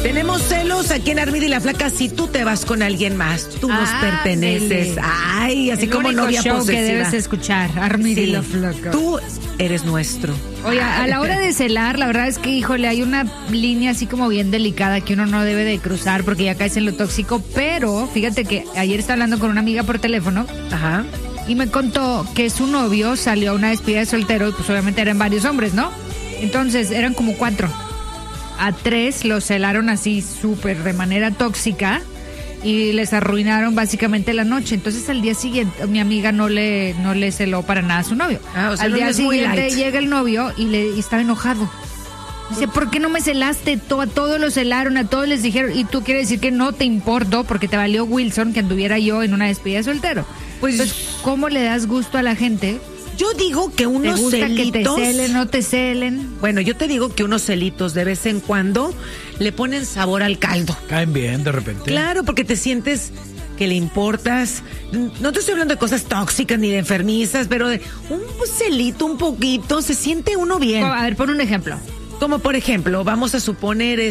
Tenemos celos aquí en Armida y la Flaca. Si tú te vas con alguien más, tú nos perteneces. Ay, así el como novia show posesiva. Que debes escuchar, Armida y la Flaca. Tú eres nuestro. Oye, a la hora de celar, la verdad es que, híjole, hay una línea así como bien delicada que uno no debe de cruzar porque ya caes en lo tóxico. Pero fíjate que ayer estaba hablando con una amiga por teléfono. Ajá. Y me contó que su novio salió a una despedida de soltero y pues obviamente eran varios hombres, ¿no? Entonces eran como 4. A 3 los celaron así súper de manera tóxica y les arruinaron básicamente la noche. Entonces al día siguiente mi amiga no le celó para nada a su novio. O sea, al día siguiente light. llega el novio y estaba enojado. Dice, ¿por qué no me celaste? A todos los celaron, a todos les dijeron. Y tú quieres decir que no te importó porque te valió Wilson que anduviera yo en una despedida de soltero. Pues, entonces, ¿cómo le das gusto a la gente? Yo digo que unos ¿Te gusta celitos, que te celen, no te celen? Bueno, yo te digo que unos celitos de vez en cuando le ponen sabor al caldo. Caen bien de repente. Claro, porque te sientes que le importas. No te estoy hablando de cosas tóxicas ni de enfermizas, pero de un celito, un poquito, se siente uno bien. A ver, pon un ejemplo. Como por ejemplo, vamos a suponer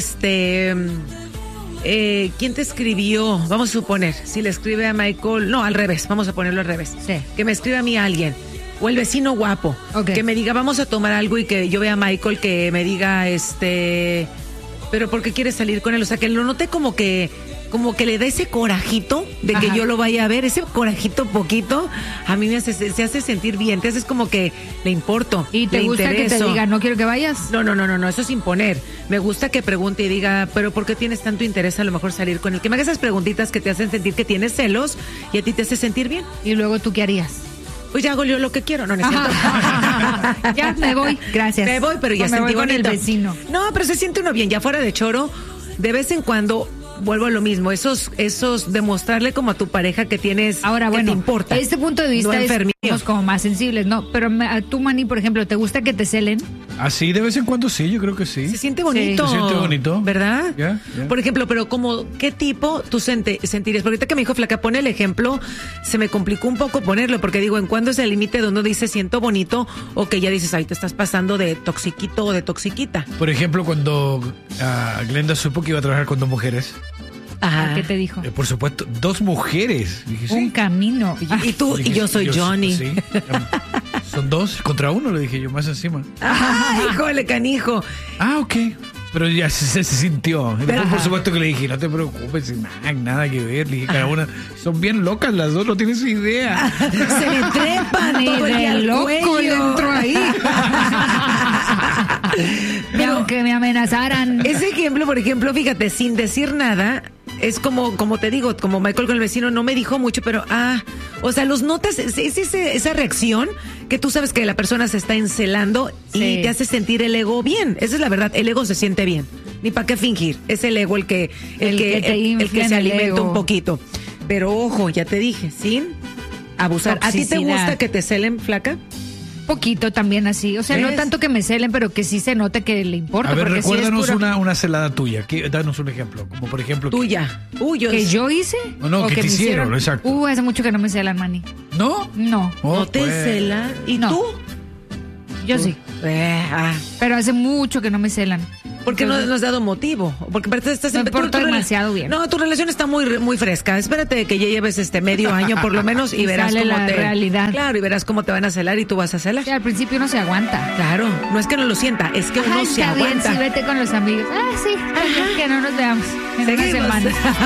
¿quién te escribió? Vamos a suponer, si le escribe a Michael, no, al revés, vamos a ponerlo al revés. Sí. Que me escriba a mí alguien. O el vecino guapo, que me diga, vamos a tomar algo y que yo vea a Michael que me diga, pero ¿por qué quieres salir con él? O sea, que lo note como que le da ese corajito de que yo lo vaya a ver, ese corajito poquito, a mí se hace sentir bien, te haces como que le importo. ¿Y te gusta intereso. Que te diga, no quiero que vayas? No, eso es imponer. Me gusta que pregunte y diga, pero ¿por qué tienes tanto interés a lo mejor salir con él? Que me haga esas preguntitas que te hacen sentir que tienes celos y a ti te hace sentir bien. ¿Y luego tú qué harías? Pues ya hago yo lo que quiero, no necesito. Ya me voy, gracias. Me voy, pero ya sentí bonito. Con el vecino. No, pero se siente uno bien, ya fuera de choro, de vez en cuando vuelvo a lo mismo, esos demostrarle como a tu pareja que tienes, ahora, bueno, te importa. Este punto de vista es como más sensibles, ¿no? Pero a tú, Manny, por ejemplo, ¿te gusta que te celen? Así de vez en cuando sí, yo creo que sí. Se siente bonito. Sí. Se siente bonito. ¿Verdad? Yeah. Por ejemplo, pero como, ¿qué tipo tú sentirías? Porque ahorita que me dijo Flaca, pone el ejemplo, se me complicó un poco ponerlo, porque digo, ¿en cuándo es el límite donde uno dice siento bonito o que ya dices, ay, te estás pasando de toxiquito o de toxiquita? Por ejemplo, cuando Glenda supo que iba a trabajar con 2 mujeres. Ajá. ¿Qué te dijo? Por supuesto, 2 mujeres. Dije, un camino. Y tú, dije, y yo soy Johnny. Sí. Son 2 contra 1, le dije yo, más encima. ¡Ay, híjole, canijo! Ok. Pero ya se sintió. Y después, por supuesto que le dije, no te preocupes, nada que ver. Le dije, cada una, son bien locas las 2, no tienes idea. Se le trepan todo el día al loco cuello. le entró ahí. Pero aunque me amenazaran. Ese ejemplo, por ejemplo, fíjate, sin decir nada, es como te digo, como Michael con el vecino no me dijo mucho, pero o sea, los notas, es esa reacción que tú sabes que la persona se está encelando y te hace sentir el ego bien. Esa es la verdad, el ego se siente bien. Ni para qué fingir, es el ego el que se alimenta un poquito. Pero ojo, ya te dije, sin abusar. Toxicidad. ¿A ti te gusta que te celen, Flaca? Poquito también así, o sea, no tanto que me celen, pero que sí se note que le importa. A ver, recuérdanos sí una celada tuya, danos un ejemplo, como por ejemplo... Tuya. ¿Que yo hice? No, que te hicieron, exacto. Hace mucho que no me celan, Manny. ¿No? No. ¿No te celan? ¿Y tú? Yo sí. Pero hace mucho que no me celan. ¿Por qué no has dado motivo? Porque estás me porto demasiado bien. No, tu relación está muy, muy fresca. Espérate que ya lleves medio año por lo menos y verás sale cómo la realidad. Claro, y verás cómo te van a celar y tú vas a celar. Sí, al principio uno se aguanta. Claro, no es que no lo sienta, es que uno se está aguanta. Bien, sí, vete con los amigos. Sí, que no nos veamos en una semana.